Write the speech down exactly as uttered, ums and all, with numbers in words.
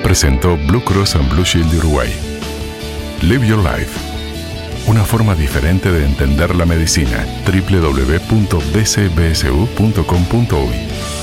presentó Blue Cross and Blue Shield de Uruguay. Live Your Life. Una forma diferente de entender la medicina. doble u doble u doble u punto b c b s u punto com punto u y